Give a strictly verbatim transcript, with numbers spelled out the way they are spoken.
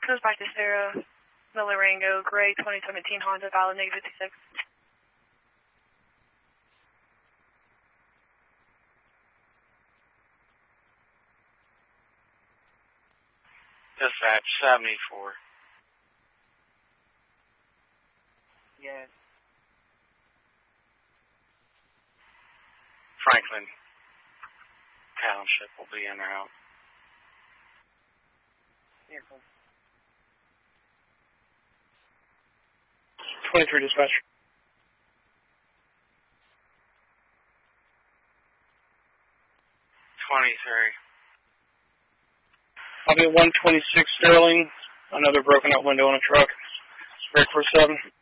Goes back to Sarah Miller-Rango, gray twenty seventeen Honda, valid negative fifty-six. Dispatch seventy-four. Yes. Franklin Township will be en route. Vehicle. twenty-three dispatch. twenty-three. I'll be at one twenty-six Sterling, another broken out window on a truck. Break for seven.